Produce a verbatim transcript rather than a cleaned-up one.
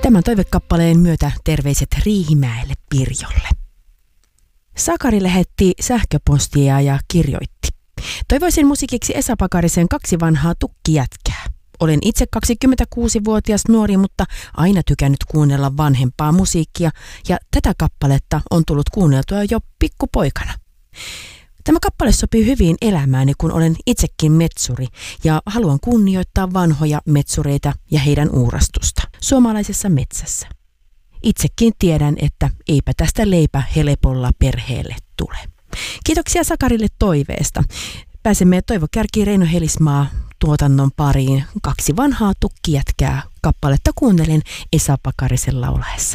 Tämän toivekappaleen myötä terveiset Riihimäelle Pirjolle. Sakari lähetti sähköpostia ja kirjoitti. Toivoisin musiikiksi Esa Pakarisen Kaksi vanhaa tukkijätkää. Olen itse kaksikymmentäkuusivuotias nuori, mutta aina tykännyt kuunnella vanhempaa musiikkia ja tätä kappaletta on tullut kuunneltua jo pikkupoikana. Tämä kappale sopii hyvin elämääni, kun olen itsekin metsuri ja haluan kunnioittaa vanhoja metsureita ja heidän uurastusta suomalaisessa metsässä. Itsekin tiedän, että eipä tästä leipä helpolla perheelle tule. Kiitoksia Sakarille toiveesta. Pääsemme Toivo Kärki Reino Helismaa tuotannon pariin. Kaksi vanhaa tukkijätkää kappaletta kuuntelen Esa Pakarisen laulaessa.